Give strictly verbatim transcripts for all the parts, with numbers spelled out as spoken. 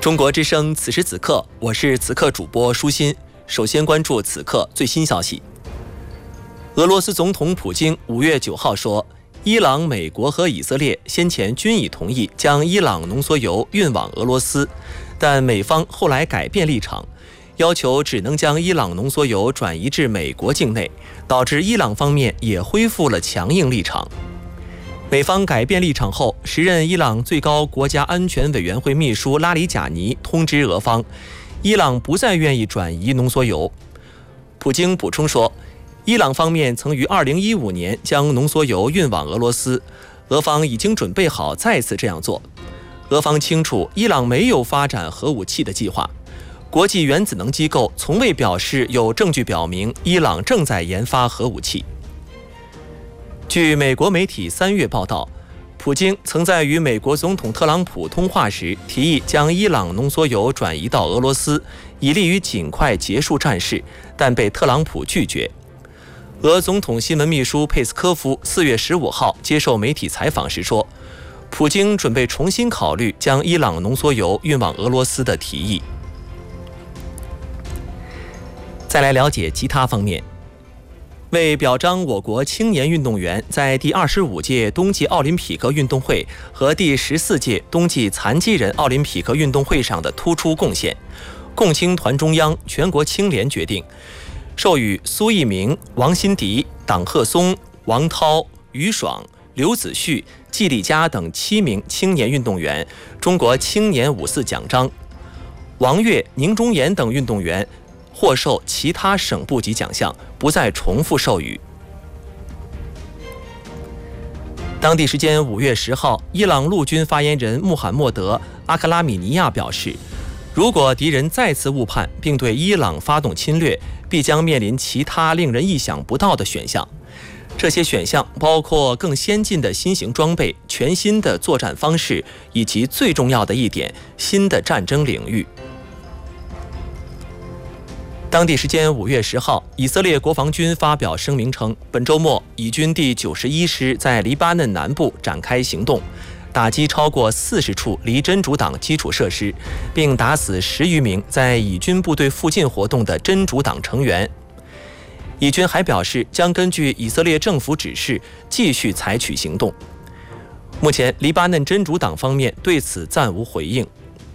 中国之声，此时此刻，我是此刻主播舒心。首先关注此刻最新消息。俄罗斯总统普京五月九号说，伊朗、美国和以色列先前均已同意将伊朗浓缩铀运往俄罗斯，但美方后来改变立场，要求只能将伊朗浓缩铀转移至美国境内，导致伊朗方面也恢复了强硬立场。美方改变立场后，时任伊朗最高国家安全委员会秘书拉里贾尼通知俄方，伊朗不再愿意转移浓缩铀。普京补充说，伊朗方面曾于二零一五年将浓缩铀运往俄罗斯，俄方已经准备好再次这样做。俄方清楚，伊朗没有发展核武器的计划。国际原子能机构从未表示有证据表明伊朗正在研发核武器。据美国媒体三月报道，普京曾在与美国总统特朗普通话时提议将伊朗浓缩铀转移到俄罗斯，以利于尽快结束战事，但被特朗普拒绝。俄总统新闻秘书佩斯科夫四月十五号接受媒体采访时说，普京准备重新考虑将伊朗浓缩铀运往俄罗斯的提议。再来了解其他方面。为表彰我国青年运动员在第二十五届冬季奥林匹克运动会和第十四届冬季残疾人奥林匹克运动会上的突出贡献，共青团中央、全国青联决定授予苏翊鸣、王欣迪、党鹤松、王涛、于爽、刘子旭、季丽佳等七名青年运动员中国青年五四奖章，王悦、宁忠言等运动员获授其他省部级奖项，不再重复授予。当地时间五月十号，伊朗陆军发言人穆罕默德·阿克拉米尼亚表示，如果敌人再次误判并对伊朗发动侵略，必将面临其他令人意想不到的选项。这些选项包括更先进的新型装备、全新的作战方式，以及最重要的一点，新的战争领域。当地时间五月十号，以色列国防军发表声明称，本周末以军第九十一师在黎巴嫩南部展开行动，打击超过四十处离真主党基础设施，并打死十余名在以军部队附近活动的真主党成员。以军还表示，将根据以色列政府指示继续采取行动。目前，黎巴嫩真主党方面对此暂无回应。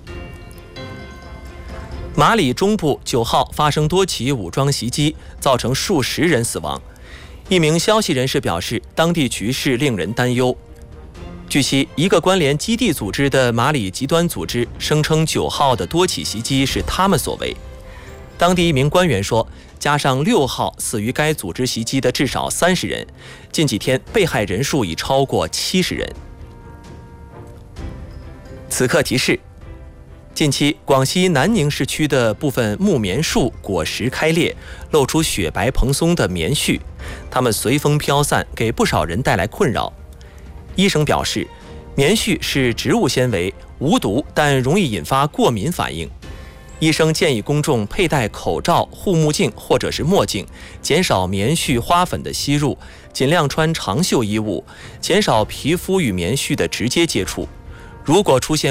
马里中部九号发生多起武装袭击，造成数十人死亡。一名消息人士表示，当地局势令人担忧。据悉，一个关联基地组织的马里极端组织声称九号的多起袭击是他们所为。当地一名官员说，加上六号死于该组织袭击的至少三十人，近几天被害人数已超过七十人。此刻提示，近期，广西南宁市区的部分木棉树果实开裂，露出雪白蓬松的棉絮，它们随风飘散，给不少人带来困扰。医生表示，棉絮是植物纤维，无毒，但容易引发过敏反应。医生建议公众佩戴口罩、护目镜或者是墨镜，减少棉絮花粉的吸入，尽量穿长袖衣物，减少皮肤与棉絮的直接接触。如果出现